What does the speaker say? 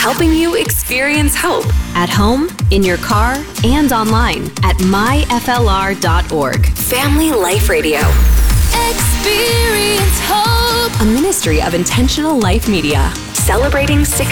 helping you experience hope at home, in your car, and online at myflr.org. Family Life Radio. Experience hope. A ministry of Intentional Life Media. Celebrating